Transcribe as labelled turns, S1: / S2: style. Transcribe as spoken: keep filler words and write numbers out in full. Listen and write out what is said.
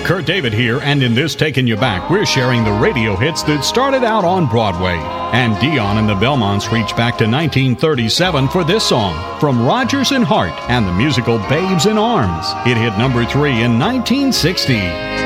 S1: Kurt David here, and in this Taking You Back, we're sharing the radio hits that started out on Broadway. And Dion and the Belmonts reach back to nineteen thirty-seven for this song, From Rodgers and Hart and the musical Babes in Arms. It hit number three in nineteen sixty.